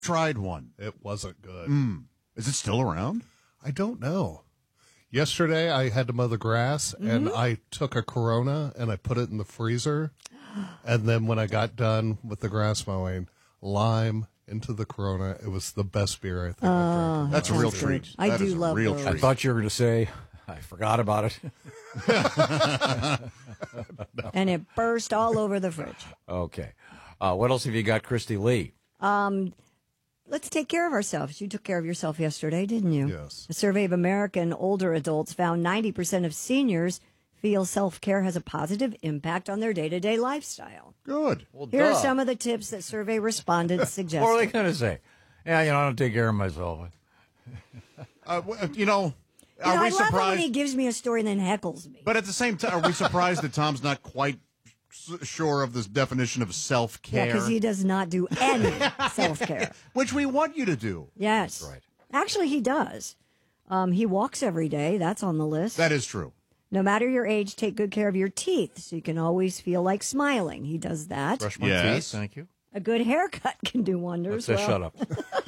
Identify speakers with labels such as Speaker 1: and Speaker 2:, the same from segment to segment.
Speaker 1: tried one.
Speaker 2: It wasn't good.
Speaker 1: Is it still around?
Speaker 2: I don't know. Yesterday, I had to mow the grass, and I took a Corona, and I put it in the freezer. And then when I got done with the grass mowing, lime into the Corona. It was the best beer I think I've drank.
Speaker 1: That's a real treat.
Speaker 3: I
Speaker 1: That
Speaker 3: do
Speaker 1: is a
Speaker 3: love
Speaker 1: real
Speaker 3: those.
Speaker 1: treat.
Speaker 4: I thought you were going to say, I forgot about it.
Speaker 3: And it burst all over the fridge.
Speaker 4: Okay. What else have you got, Christy Lee?
Speaker 3: Let's take care of ourselves. You took care of yourself yesterday, didn't you?
Speaker 2: Yes.
Speaker 3: A survey of American older adults found 90% of seniors feel self-care has a positive impact on their day-to-day lifestyle.
Speaker 1: Good.
Speaker 4: Well,
Speaker 3: Here are some of the tips that survey respondents suggested.
Speaker 4: What are they going to say? Yeah, I don't take care of myself.
Speaker 1: Are
Speaker 3: I
Speaker 1: we
Speaker 3: love it when
Speaker 1: surprised?
Speaker 3: he gives me a story and then heckles me.
Speaker 1: But at the same time, are we surprised that Tom's not quite sure of this definition of
Speaker 3: Yeah,
Speaker 1: self-care?
Speaker 3: because he does not do any self-care.
Speaker 1: Which we want you to do.
Speaker 3: Yes.
Speaker 4: That's right.
Speaker 3: Actually, he does. He walks every day. That's on the list.
Speaker 1: That is true.
Speaker 3: No matter your age, take good care of your teeth so you can always feel like smiling. He does that.
Speaker 4: Brush my
Speaker 1: Yes.
Speaker 4: teeth, thank you.
Speaker 3: A good haircut can do wonders.
Speaker 4: Let's shut up.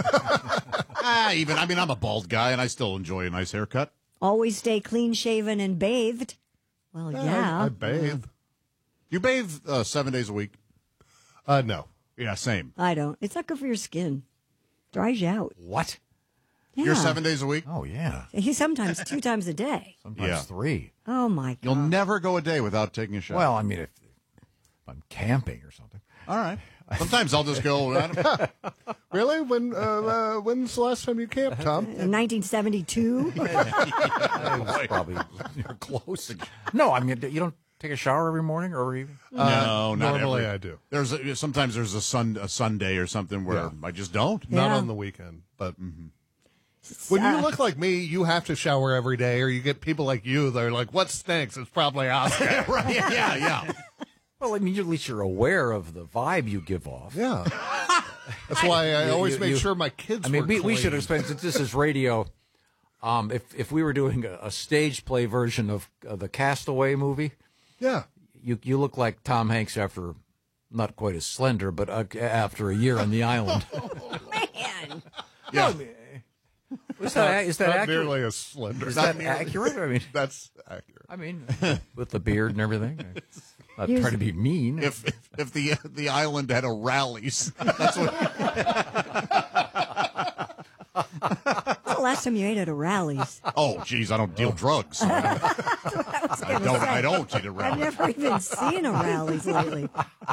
Speaker 1: I'm a bald guy, and I still enjoy a nice haircut.
Speaker 3: Always stay clean shaven and bathed. Well, yeah.
Speaker 2: I bathe.
Speaker 1: You bathe 7 days a week?
Speaker 2: No.
Speaker 1: Yeah, same.
Speaker 3: I don't. It's not good for your skin. Dries you out.
Speaker 4: What?
Speaker 3: Yeah.
Speaker 1: You're 7 days a week?
Speaker 4: Oh, yeah.
Speaker 3: He's sometimes 2 times a day.
Speaker 4: Sometimes
Speaker 1: Yeah.
Speaker 4: 3.
Speaker 3: Oh, my God.
Speaker 1: You'll never go a day without taking a shower.
Speaker 4: Well, I mean, if I'm camping or something.
Speaker 1: all right. Sometimes I'll just go.
Speaker 2: Really? When's the last time you camped, Tom?
Speaker 3: In 1972?
Speaker 4: Probably you're close. No, I mean, you don't take a shower every morning or every evening?
Speaker 1: No, not
Speaker 2: Normally
Speaker 1: every.
Speaker 2: I do.
Speaker 1: Sometimes there's a Sunday or something where I just don't.
Speaker 3: Yeah.
Speaker 2: Not on the weekend, but when you look like me, you have to shower every day, or you get people like you that are like, "What stinks?" It's probably Oscar.
Speaker 1: Right? Yeah.
Speaker 4: Well, I mean, at least you're aware of the vibe you give off.
Speaker 2: Yeah, that's why I always make
Speaker 4: you-
Speaker 2: sure my kids.
Speaker 4: I mean,
Speaker 2: were
Speaker 4: we should
Speaker 2: clean.
Speaker 4: explain, since this is radio, if we were doing a stage play version of the Castaway movie,
Speaker 2: Yeah,
Speaker 4: you look like Tom Hanks after, not quite as slender, but after a year on the island.
Speaker 3: Man.
Speaker 1: Yeah.
Speaker 4: Is that
Speaker 2: not
Speaker 4: accurate?
Speaker 2: nearly as slender.
Speaker 4: Is that accurate? I mean,
Speaker 2: That's accurate.
Speaker 4: with the beard and everything. Not
Speaker 3: Here's-
Speaker 4: trying to be mean.
Speaker 1: If the island had a rallies, that's what.
Speaker 3: When's the last time you ate at a Rally's?
Speaker 1: Oh, geez, I don't deal drugs. So I don't eat a
Speaker 3: I've
Speaker 1: rally.
Speaker 3: never even seen a Rally's lately.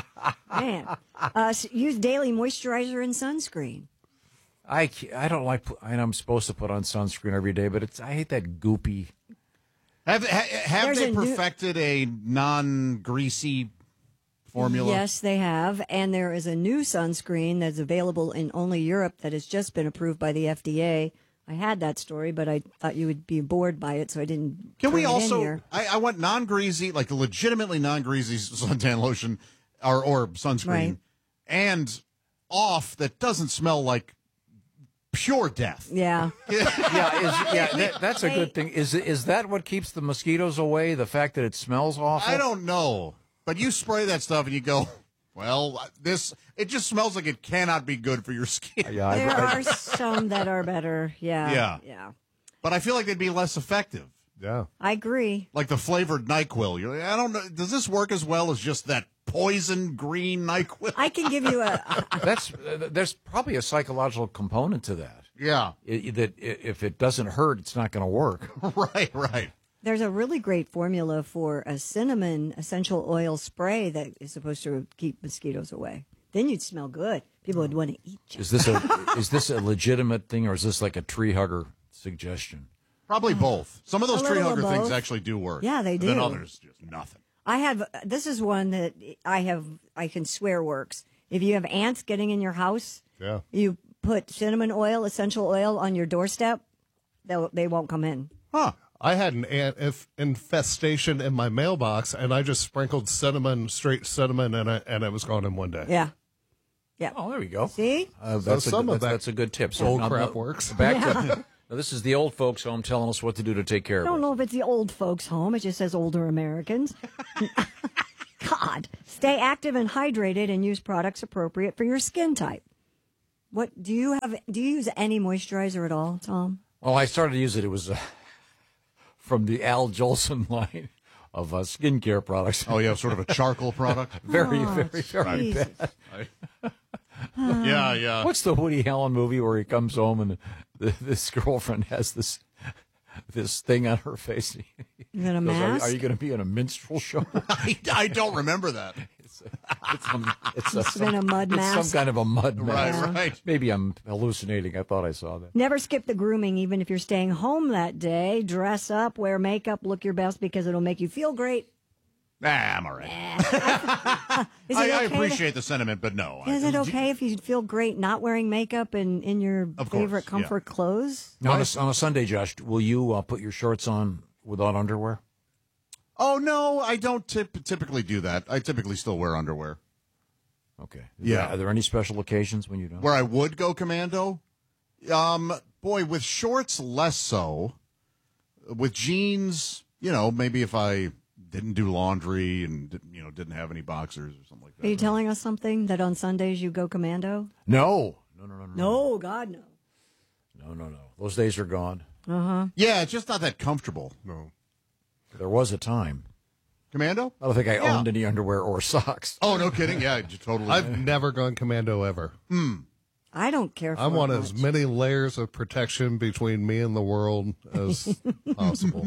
Speaker 3: Man. Use daily moisturizer and sunscreen.
Speaker 4: I don't like. I know I'm supposed to put on sunscreen every day, but I hate that goopy.
Speaker 1: Have
Speaker 3: There's
Speaker 1: they
Speaker 3: a new-
Speaker 1: perfected a non-greasy formula?
Speaker 3: Yes, they have. And there is a new sunscreen that's available in only Europe that has just been approved by the FDA. I had that story, but I thought you would be bored by it, so I didn't.
Speaker 1: Can we
Speaker 3: bring it in
Speaker 1: also?
Speaker 3: here.
Speaker 1: I want non-greasy, like legitimately non-greasy suntan lotion or sunscreen,
Speaker 3: Right.
Speaker 1: and off that doesn't smell like pure death.
Speaker 3: Yeah.
Speaker 4: That's a good thing. Is that what keeps the mosquitoes away? The fact that it smells awful?
Speaker 1: I don't know, but you spray that stuff and you go, well, it just smells like it cannot be good for your skin.
Speaker 4: Yeah,
Speaker 3: There are some that are better.
Speaker 1: Yeah.
Speaker 3: Yeah.
Speaker 1: But I feel like they'd be less effective.
Speaker 2: Yeah.
Speaker 3: I agree.
Speaker 1: Like the flavored NyQuil. You're like, I don't know. Does this work as well as just that poison green NyQuil?
Speaker 3: I can give you a.
Speaker 4: there's probably a psychological component to that.
Speaker 1: Yeah.
Speaker 4: That if it doesn't hurt, it's not going to work.
Speaker 1: Right.
Speaker 3: There's a really great formula for a cinnamon essential oil spray that is supposed to keep mosquitoes away. Then you'd smell good. People would want to eat you.
Speaker 4: Is this a legitimate thing, or is this like a tree hugger suggestion?
Speaker 1: Probably both. Some of those
Speaker 3: A
Speaker 1: tree
Speaker 3: little
Speaker 1: hugger
Speaker 3: of
Speaker 1: things
Speaker 3: both.
Speaker 1: actually do work.
Speaker 3: Yeah, they
Speaker 1: But then
Speaker 3: do.
Speaker 1: others, just nothing.
Speaker 3: This is one that I can swear works. If you have ants getting in your house,
Speaker 2: Yeah.
Speaker 3: you put cinnamon oil, essential oil on your doorstep, they won't come in.
Speaker 1: Huh.
Speaker 2: I had an ant infestation in my mailbox, and I just sprinkled straight cinnamon, and it was gone in one day.
Speaker 3: Yeah. Yeah.
Speaker 4: Oh, there we go.
Speaker 3: See?
Speaker 4: That's a good tip. So
Speaker 2: Old
Speaker 4: now-
Speaker 2: crap works.
Speaker 4: Back to now, this is the old folks' home telling us what to do to take care
Speaker 3: I
Speaker 4: of
Speaker 3: don't
Speaker 4: us.
Speaker 3: know if it's the old folks' home. It just says older Americans. God. Stay active and hydrated and use products appropriate for your skin type. What do you have? Do you use any moisturizer at all, Tom?
Speaker 4: Well, I started to use it. It was from the Al Jolson line of skincare products.
Speaker 1: Oh, yeah, sort of a charcoal product.
Speaker 4: Very
Speaker 3: Jesus.
Speaker 4: bad.
Speaker 1: Yeah.
Speaker 4: What's the Woody Allen movie where he comes home and this girlfriend has this thing on her face?
Speaker 3: Is it a
Speaker 4: Goes,
Speaker 3: mask?
Speaker 4: Are you going to be in a minstrel show?
Speaker 1: I don't remember that.
Speaker 3: It's been a mud
Speaker 4: It's
Speaker 3: mask.
Speaker 4: some kind of a mud mask.
Speaker 1: Right.
Speaker 4: Maybe I'm hallucinating. I thought I saw that.
Speaker 3: Never skip the grooming, even if you're staying home that day. Dress up, wear makeup, look your best because it'll make you feel great.
Speaker 1: Nah, I'm all right.
Speaker 3: Is it
Speaker 1: I
Speaker 3: okay
Speaker 1: appreciate the sentiment, but no.
Speaker 3: Is it okay if you feel great not wearing makeup and in your
Speaker 1: Of course,
Speaker 3: favorite
Speaker 1: yeah.
Speaker 3: comfort clothes?
Speaker 4: Now, on a Sunday, Josh, will you put your shorts on without underwear?
Speaker 1: Oh, no, I don't typically do that. I typically still wear underwear.
Speaker 4: Okay.
Speaker 1: Yeah.
Speaker 4: Are there any special occasions when you don't?
Speaker 1: Where I would go commando? Boy, with shorts, less so. With jeans, maybe if I didn't do laundry and, didn't have any boxers or something like that.
Speaker 3: Are you telling us something that on Sundays you go commando?
Speaker 4: No.
Speaker 3: No, God, no.
Speaker 4: No. Those days are gone.
Speaker 1: Yeah, it's just not that comfortable.
Speaker 2: No.
Speaker 4: There was a time.
Speaker 1: Commando?
Speaker 4: I don't think I owned any underwear or socks.
Speaker 1: Oh, no kidding. Yeah, totally.
Speaker 2: I've never gone commando ever.
Speaker 3: I don't care for
Speaker 2: I want
Speaker 3: it
Speaker 2: as
Speaker 3: much.
Speaker 2: many layers of protection between me and the world as possible.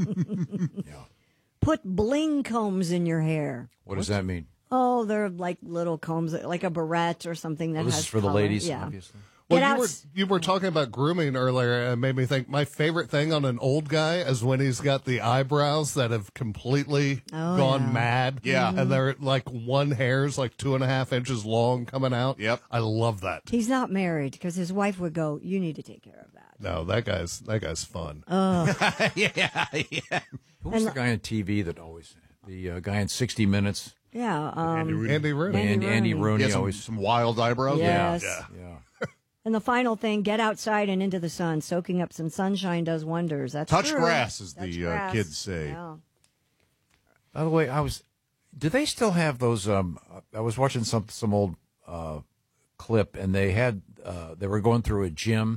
Speaker 3: Put bling combs in your hair.
Speaker 4: What does that mean?
Speaker 3: Oh, they're like little combs, like a barrette or something that
Speaker 4: Well, this
Speaker 3: has
Speaker 4: is for the
Speaker 3: color.
Speaker 4: ladies,
Speaker 3: Yeah.
Speaker 4: obviously.
Speaker 3: Get
Speaker 2: Well,
Speaker 3: out.
Speaker 2: you were talking about grooming earlier, and it made me think my favorite thing on an old guy is when he's got the eyebrows that have completely gone
Speaker 3: yeah.
Speaker 2: mad.
Speaker 1: Yeah.
Speaker 2: And they're like one hair's like 2.5 inches long coming out.
Speaker 1: Yep.
Speaker 2: I love that.
Speaker 3: He's not married because his wife would go, "You need to take care of that."
Speaker 2: No, that guy's fun.
Speaker 1: yeah.
Speaker 4: Who was the guy on TV that always, the guy in 60 Minutes?
Speaker 3: Yeah.
Speaker 2: Andy Rooney.
Speaker 3: Andy
Speaker 4: Andy
Speaker 3: Rooney.
Speaker 4: Rooney
Speaker 1: He has
Speaker 4: always.
Speaker 1: some wild eyebrows.
Speaker 3: Yes.
Speaker 4: Yeah.
Speaker 3: And the final thing, get outside and into the sun. Soaking up some sunshine does wonders. That's
Speaker 1: Touch
Speaker 3: true.
Speaker 1: grass, as
Speaker 3: Touch
Speaker 1: the
Speaker 3: grass.
Speaker 1: kids say.
Speaker 3: Yeah.
Speaker 4: By the way, do they still have those? I was watching some old clip, and they were going through a gym,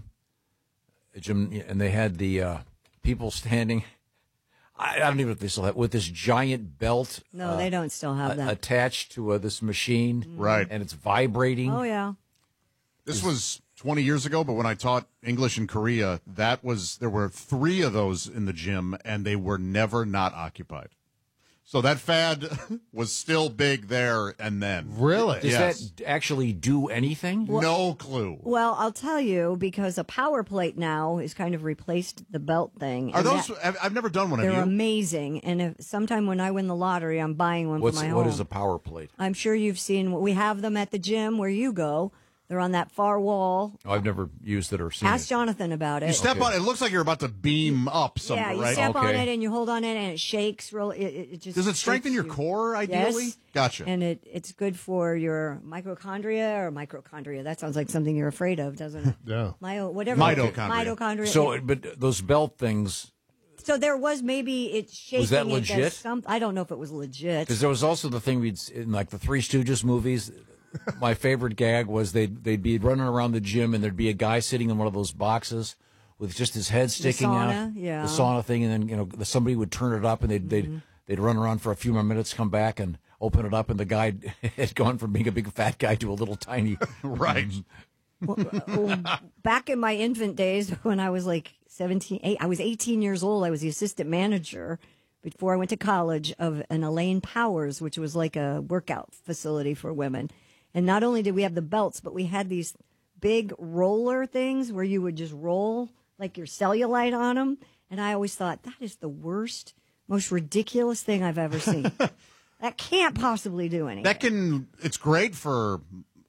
Speaker 4: and they had the people standing. I don't even know if they still have with this giant belt.
Speaker 3: No, they don't still have that.
Speaker 4: Attached to this machine,
Speaker 1: Right.
Speaker 4: And it's vibrating.
Speaker 3: Oh yeah.
Speaker 1: This was 20 years ago, but when I taught English in Korea, there were 3 of those in the gym, and they were never not occupied. So that fad was still big there and then.
Speaker 2: Really?
Speaker 4: Does
Speaker 1: Yes.
Speaker 4: that actually do anything?
Speaker 1: No clue.
Speaker 3: Well, I'll tell you because a power plate now has kind of replaced the belt thing.
Speaker 1: Are
Speaker 3: and
Speaker 1: those?
Speaker 3: that-
Speaker 1: I've never done one.
Speaker 3: They're
Speaker 1: Have you?
Speaker 3: amazing, and if sometime when I win the lottery, I'm buying one for my home.
Speaker 4: What is a power plate?
Speaker 3: I'm sure you've seen. We have them at the gym where you go. They're on that far wall.
Speaker 4: Oh, I've never used it or seen
Speaker 3: Ask
Speaker 4: it.
Speaker 3: Jonathan about it.
Speaker 1: You step on it. It looks like you're about to beam up somewhere,
Speaker 3: Yeah, you
Speaker 1: right?
Speaker 3: step on
Speaker 4: Okay.
Speaker 3: it and you hold on it and it shakes. It just
Speaker 1: Does it strengthen
Speaker 3: shakes
Speaker 1: your
Speaker 3: you.
Speaker 1: core, ideally?
Speaker 3: Yes.
Speaker 1: Gotcha.
Speaker 3: And it's good for your mitochondria. That sounds like something you're afraid of, doesn't it?
Speaker 2: Yeah.
Speaker 3: Whatever.
Speaker 1: Mitochondria.
Speaker 3: Mitochondria.
Speaker 4: So, but those belt things,
Speaker 3: So there was maybe it's shaking.
Speaker 4: Was that
Speaker 3: it does
Speaker 4: legit?
Speaker 3: I don't know if it was legit.
Speaker 4: because there was also the thing in like the Three Stooges movies. My favorite gag was they'd be running around the gym and there'd be a guy sitting in one of those boxes with just his head sticking
Speaker 3: sauna,
Speaker 4: out,
Speaker 3: yeah.
Speaker 4: the sauna thing, and then somebody would turn it up and they'd run around for a few more minutes, come back and open it up, and the guy had gone from being a big fat guy to a little tiny.
Speaker 1: right.
Speaker 3: Back in my infant days when I was like 17, I was 18 years old. I was the assistant manager before I went to college of an Elaine Powers, which was like a workout facility for women. And not only did we have the belts, but we had these big roller things where you would just roll like your cellulite on them. And I always thought that is the worst, most ridiculous thing I've ever seen. That can't possibly do anything.
Speaker 1: It's great for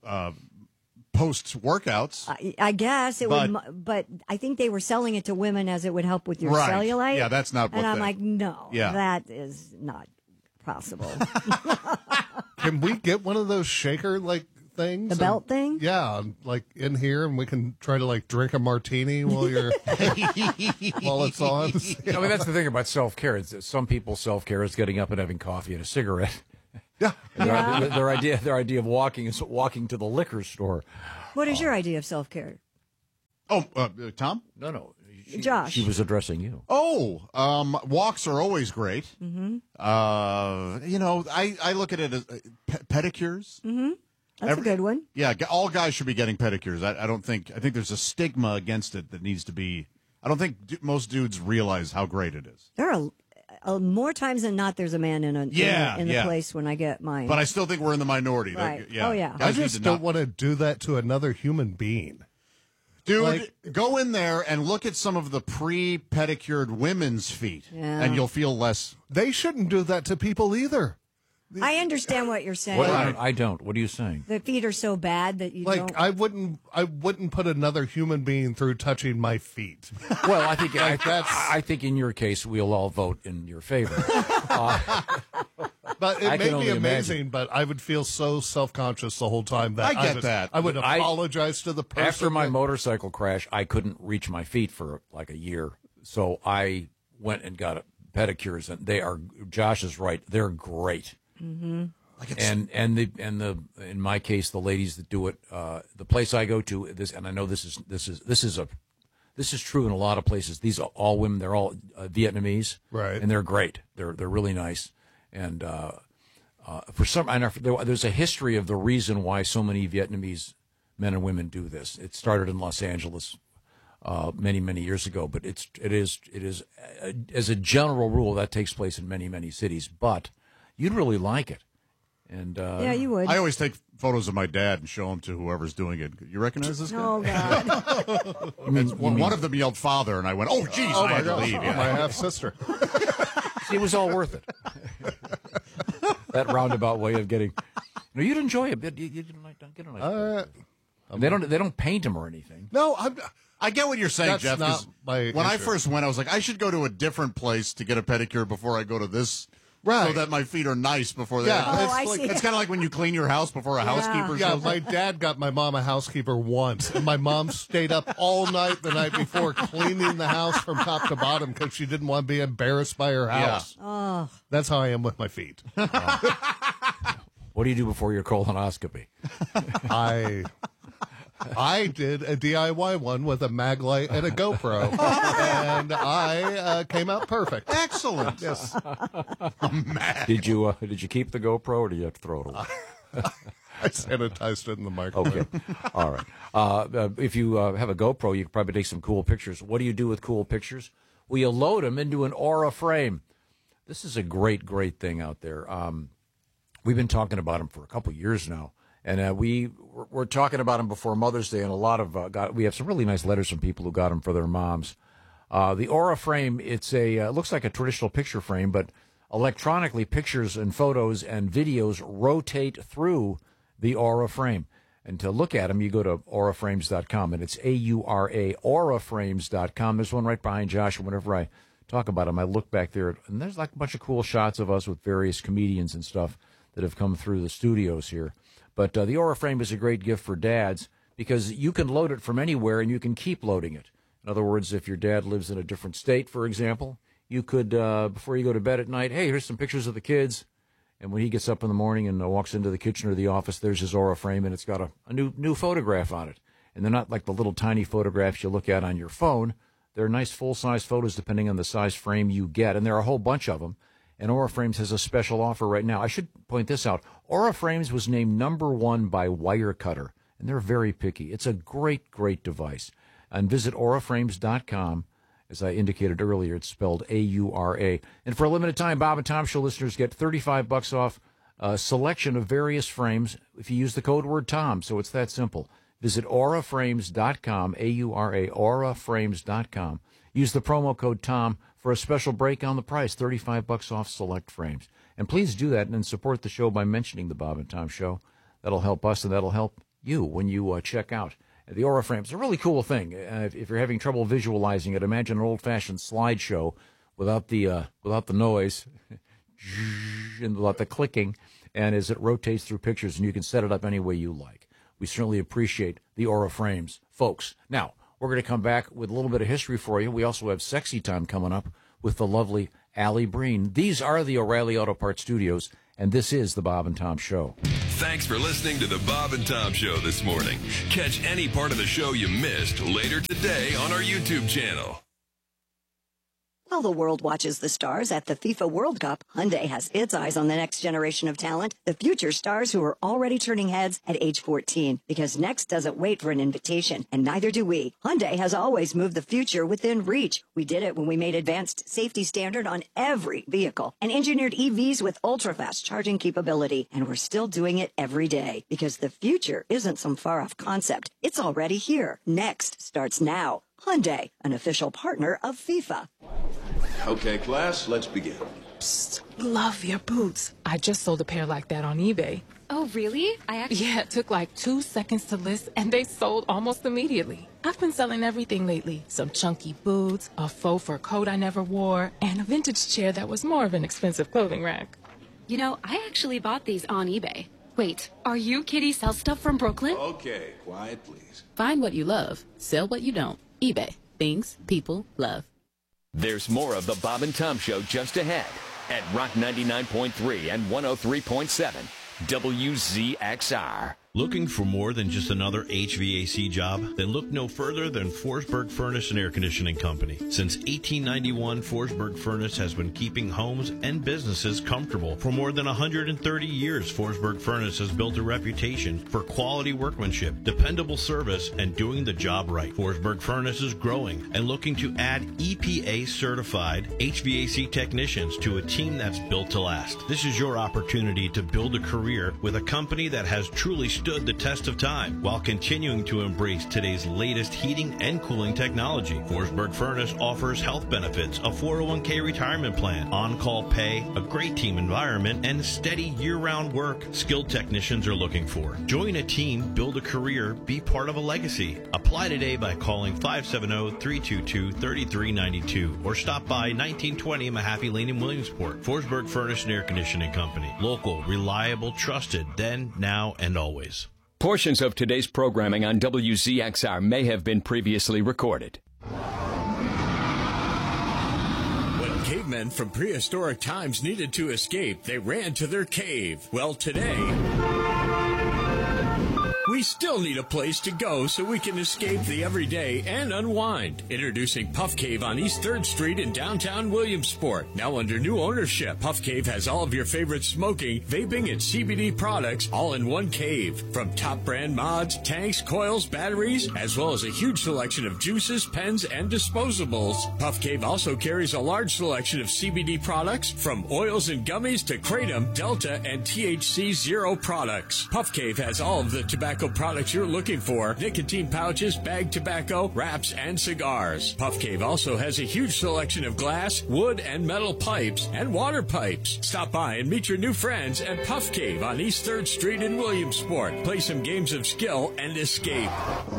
Speaker 1: post workouts.
Speaker 3: I guess it
Speaker 1: But-
Speaker 3: would, but I think they were selling it to women as it would help with your
Speaker 1: Right.
Speaker 3: cellulite.
Speaker 1: Yeah, that's not what
Speaker 3: And I'm
Speaker 1: they-
Speaker 3: like, no,
Speaker 1: Yeah.
Speaker 3: that is not possible.
Speaker 2: Can we get one of those shaker like things?
Speaker 3: The belt thing?
Speaker 2: Yeah, like in here, and we can try to like drink a martini while you're while it's on.
Speaker 4: I mean, that's the thing about self-care. Some people's self-care is getting up and having coffee and a cigarette.
Speaker 2: Yeah.
Speaker 4: And their idea of walking is walking to the liquor store.
Speaker 3: What is your idea of self-care?
Speaker 1: Oh, Tom?
Speaker 4: No.
Speaker 3: Josh.
Speaker 4: She was addressing you.
Speaker 1: Oh, walks are always great.
Speaker 3: Mm-hmm.
Speaker 1: I look at it as pedicures.
Speaker 3: Mm-hmm. That's a good one.
Speaker 1: Yeah, all guys should be getting pedicures. I think there's a stigma against it that needs to be. I don't think most dudes realize how great it is.
Speaker 3: There are more times than not. There's a man in the place when I get mine.
Speaker 1: But I still think we're in the minority.
Speaker 3: Right.
Speaker 1: Yeah.
Speaker 3: Oh yeah.
Speaker 2: I just don't want to do that to another human being.
Speaker 1: Dude, go in there and look at some of the pre-pedicured women's feet, and you'll feel less.
Speaker 2: They shouldn't do that to people either.
Speaker 3: I understand what you're saying.
Speaker 4: I don't. What are you saying?
Speaker 3: The feet are so bad that you don't.
Speaker 2: I wouldn't put another human being through touching my feet.
Speaker 4: Well, I think in your case we'll all vote in your favor.
Speaker 2: But it may be amazing, but I would feel so self-conscious the whole time that
Speaker 1: I get that.
Speaker 2: I would apologize to the person.
Speaker 4: After my motorcycle crash, I couldn't reach my feet for like a year, so I went and got pedicures, and they are. Josh is right; they're great.
Speaker 3: Mm-hmm.
Speaker 4: And in my case, the ladies that do it, the place I go to, and I know this is true in a lot of places. These are all women; they're all Vietnamese,
Speaker 2: right?
Speaker 4: And they're great. They're really nice. And there's a history of the reason why so many Vietnamese men and women do this. It started in Los Angeles many years ago, but it is as a general rule that takes place in many cities. But you'd really like it, and
Speaker 3: yeah, you would.
Speaker 1: I always take photos of my dad and show them to whoever's doing it. You recognize this guy?
Speaker 3: Oh God!
Speaker 1: One of them yelled "father," and I went, "Oh, geez, I had to leave." Yeah.
Speaker 2: My half sister.
Speaker 4: It was all worth it. That roundabout way of getting. No, you'd enjoy it. You didn't get a nice. They don't paint them or anything.
Speaker 2: No,
Speaker 1: I get what you're saying,
Speaker 2: that's
Speaker 1: Jeff.
Speaker 2: Not my
Speaker 1: when I
Speaker 2: issue.
Speaker 1: first went, I was like, I should go to a different place to get a pedicure before I go to this.
Speaker 2: Right.
Speaker 1: So that my feet are nice before they.
Speaker 2: Yeah,
Speaker 1: it's kind of like when you clean your house before a housekeeper.
Speaker 2: Yeah,
Speaker 1: shows
Speaker 2: my
Speaker 1: up.
Speaker 2: dad got my mom a housekeeper once, and my mom stayed up all night the night before cleaning the house from top to bottom because she didn't want to be embarrassed by her house.
Speaker 1: Yeah.
Speaker 3: Oh.
Speaker 2: That's how I am with my feet.
Speaker 4: What do you do before your colonoscopy?
Speaker 2: I did a DIY one with a mag light and a GoPro, and I came out perfect.
Speaker 1: Excellent.
Speaker 2: Yes.
Speaker 4: Did you keep the GoPro or did you have to throw it away?
Speaker 2: I sanitized it in the microwave.
Speaker 4: Okay. All right. If you have a GoPro, you could probably take some cool pictures. What do you do with cool pictures? Well, you load them into an Aura frame. This is a great thing out there. We've been talking about them for a couple years now. And we're talking about them before Mother's Day, and a lot of we have some really nice letters from people who got them for their moms. The Aura frame, it looks like a traditional picture frame, but electronically pictures and photos and videos rotate through the Aura frame. And to look at them, you go to auraframes.com, and it's AURA, auraframes.com. There's one right behind Josh, and whenever I talk about them, I look back there, and there's like a bunch of cool shots of us with various comedians and stuff that have come through the studios here. But the Aura frame is a great gift for dads because you can load it from anywhere and you can keep loading it. In other words, if your dad lives in a different state, for example, you could, before you go to bed at night, hey, here's some pictures of the kids. And when he gets up in the morning and walks into the kitchen or the office, there's his Aura frame and it's got a new photograph on it. And they're not like the little tiny photographs you look at on your phone. They're nice full-size photos depending on the size frame you get. And there are a whole bunch of them. And Aura Frames has a special offer right now. I should point this out. Aura Frames was named #1 by Wirecutter, and they're very picky. It's a great device. And visit auraframes.com. As I indicated earlier, it's spelled AURA. And for a limited time, Bob and Tom Show listeners get $35 off a selection of various frames if you use the code word TOM. So it's that simple. Visit auraframes.com, AURA, auraframes.com. Use the promo code TOM for a special break on the price, $35 off select frames. And please do that and support the show by mentioning the Bob and Tom Show. That'll help us and that'll help you when you check out the Aura frame. It's a really cool thing. If you're having trouble visualizing it, imagine an old-fashioned slideshow without the noise and without the clicking, and as it rotates through pictures, and you can set it up any way you like. We certainly appreciate the Aura frames, folks. Now, we're going to come back with a little bit of history for you. We also have Sexy Time coming up with the lovely Allie Breen. These are the O'Reilly Auto Parts Studios And this is the Bob and Tom Show.
Speaker 5: Thanks for listening to the Bob and Tom Show this morning. Catch any part of the show you missed later today on our YouTube channel.
Speaker 3: While the world watches the stars at the FIFA World Cup, Hyundai has its eyes on the next generation of talent, the future stars who are already turning heads at age 14. Because next doesn't wait for an invitation, and neither do we. Hyundai has always moved the future within reach. We did it when we made advanced safety standard on every vehicle and engineered EVs with ultra-fast charging capability. And we're still doing it every day because the future isn't some far-off concept. It's already here. Next starts now. Hyundai, an official partner of FIFA.
Speaker 6: Okay, class, let's begin.
Speaker 7: Psst, love your boots. I just sold a pair like that on eBay.
Speaker 8: Oh, really?
Speaker 7: Yeah, it took like 2 seconds to list, and they sold almost immediately. I've been selling everything lately. Some chunky boots, a faux fur coat I never wore, and a vintage chair that was more of an expensive clothing rack.
Speaker 8: You know, I actually bought these on eBay. Wait, are you Kitty Sell Stuff from Brooklyn?
Speaker 6: Okay, quiet, please.
Speaker 9: Find what you love, sell what you don't. eBay. Things people love.
Speaker 10: There's more of the Bob and Tom Show just ahead at Rock 99.3 and 103.7 WZXR.
Speaker 11: Looking for more than just another HVAC job? Then look no further than Forsberg Furnace and Air Conditioning Company. Since 1891, Forsberg Furnace has been keeping homes and businesses comfortable. For more than 130 years, Forsberg Furnace has built a reputation for quality workmanship, dependable service, and doing the job right. Forsberg Furnace is growing and looking to add EPA-certified HVAC technicians to a team that's built to last. This is your opportunity to build a career with a company that has truly stood the test of time while continuing to embrace today's latest heating and cooling technology. Forsberg Furnace offers health benefits, a 401k retirement plan, on-call pay, a great team environment, and steady year-round work skilled technicians are looking for. Join a team, build a career, be part of a legacy. Apply today by calling 570-322-3392 or stop by 1920 Mahaffey Lane in Williamsport. Forsberg Furnace and Air Conditioning Company. Local, reliable, trusted, then, now, and always.
Speaker 10: Portions of today's programming on WZXR may have been previously recorded.
Speaker 12: When cavemen from prehistoric times needed to escape, they ran to their cave. Well, today, we still need a place to go so we can escape the everyday and unwind. Introducing Puff Cave on East 3rd Street in downtown Williamsport. Now under new ownership, Puff Cave has all of your favorite smoking, vaping, and CBD products all in one cave. From top brand mods, tanks, coils, batteries, as well as a huge selection of juices, pens, and disposables. Puff Cave also carries a large selection of CBD products from oils and gummies to Kratom, Delta, and THC Zero products. Puff Cave has all of the tobacco products you're looking for: nicotine pouches, bagged tobacco, wraps, and cigars. Puff Cave also has a huge selection of glass, wood, and metal pipes and water pipes. Stop by and meet your new friends at Puff Cave on East 3rd Street in Williamsport. Play some games of skill and escape.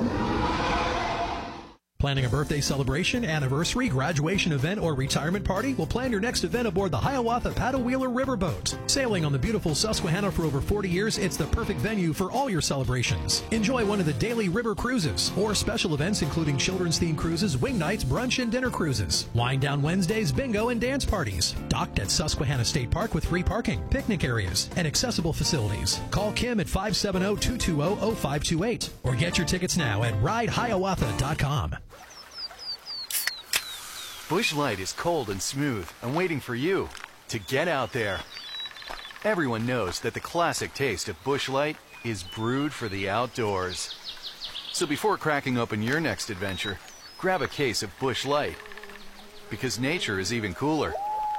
Speaker 13: Planning a birthday celebration, anniversary, graduation event, or retirement party? Well, plan your next event aboard the Hiawatha Paddle Wheeler Riverboat. Sailing on the beautiful Susquehanna for over 40 years, it's the perfect venue for all your celebrations. Enjoy one of the daily river cruises or special events including children's-themed cruises, wing nights, brunch, and dinner cruises. Wind down Wednesdays, bingo, and dance parties. Docked at Susquehanna State Park with free parking, picnic areas, and accessible facilities. Call Kim at 570-220-0528 or get your tickets now at ridehiawatha.com.
Speaker 14: Busch Light is cold and smooth and waiting for you to get out there. Everyone knows that the classic taste of Busch Light is brewed for the outdoors. So before cracking open your next adventure, grab a case of Busch Light, because nature is even cooler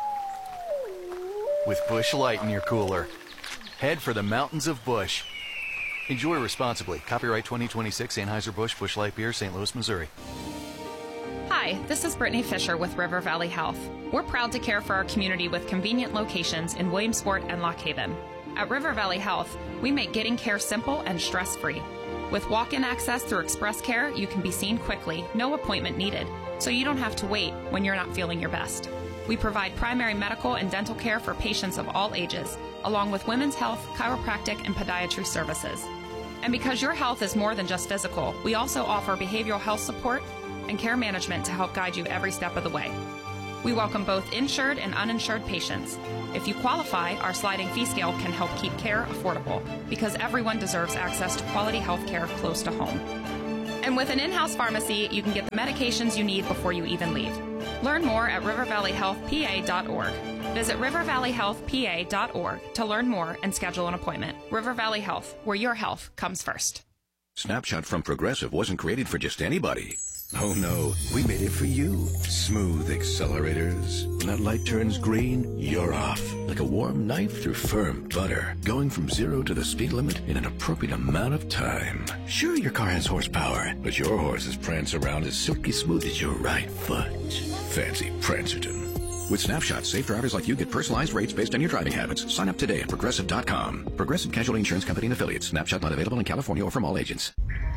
Speaker 14: with Busch Light in your cooler. Head for the mountains of Busch. Enjoy responsibly. Copyright 2026 Anheuser-Busch Busch Light Beer, St. Louis, Missouri.
Speaker 15: Hi, this is Brittany Fisher with River Valley Health. We're proud to care for our community with convenient locations in Williamsport and Lock Haven. At River Valley Health, we make getting care simple and stress-free. With walk-in access through Express Care, you can be seen quickly, no appointment needed, so you don't have to wait when you're not feeling your best. We provide primary medical and dental care for patients of all ages, along with women's health, chiropractic, and podiatry services. And because your health is more than just physical, we also offer behavioral health support and care management to help guide you every step of the way. We welcome both insured and uninsured patients. If you qualify, our sliding fee scale can help keep care affordable because everyone deserves access to quality health care close to home. And with an in-house pharmacy, you can get the medications you need before you even leave. Learn more at rivervalleyhealthpa.org. Visit rivervalleyhealthpa.org to learn more and schedule an appointment. River Valley Health, where your health comes first.
Speaker 6: Snapshot from Progressive wasn't created for just anybody. Oh no, we made it for you. Smooth accelerators. When that light turns green, you're off. Like a warm knife through firm butter. Going from 0 to the speed limit in an appropriate amount of time. Sure, your car has horsepower, but your horses prance around as silky smooth as your right foot. Fancy Prancerton. With Snapshot, safe drivers like you get personalized rates based on your driving habits. Sign up today at Progressive.com. Progressive Casualty Insurance Company and Affiliates. Snapshot not available in California or from all agents.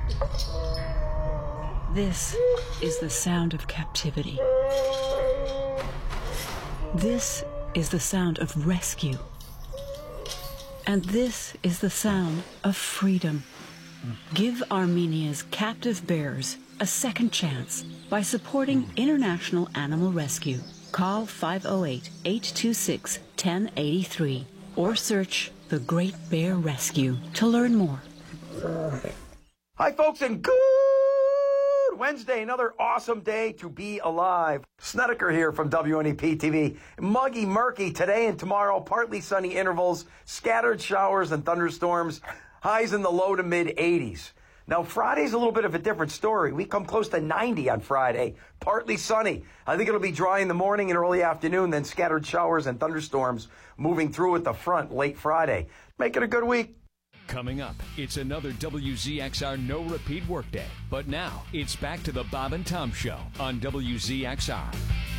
Speaker 16: This is the sound of captivity. This is the sound of rescue. And this is the sound of freedom. Give Armenia's captive bears a second chance by supporting International Animal Rescue. Call 508-826-1083 or search The Great Bear Rescue to learn more.
Speaker 17: Hi, folks, and good Wednesday. Another awesome day to be alive. Snedeker here from WNEP TV. Muggy, murky today and tomorrow. Partly sunny intervals, scattered showers and thunderstorms. Highs in the low to mid 80s. Now, Friday's a little bit of a different story. We come close to 90 on Friday. Partly sunny. I think it'll be dry in the morning and early afternoon, then scattered showers and thunderstorms moving through at the front late Friday. Make it a good week.
Speaker 12: Coming up, it's another WZXR No Repeat Workday. But now, it's back to the Bob and Tom Show on WZXR.